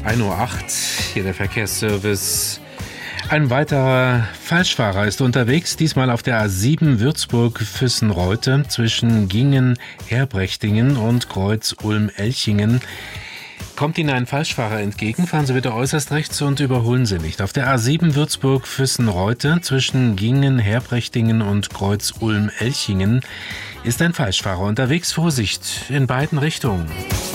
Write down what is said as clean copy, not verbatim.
1:08 Uhr, hier der Verkehrsservice. Ein weiterer Falschfahrer ist unterwegs, diesmal auf der A7 Würzburg-Füssen-Reute zwischen Gingen-Herbrechtingen und Kreuz-Ulm-Elchingen. Kommt Ihnen ein Falschfahrer entgegen, fahren Sie bitte äußerst rechts und überholen Sie nicht. Auf der A7 Würzburg-Füssen-Reute zwischen Gingen-Herbrechtingen und Kreuz-Ulm-Elchingen ist ein Falschfahrer unterwegs. Vorsicht in beiden Richtungen.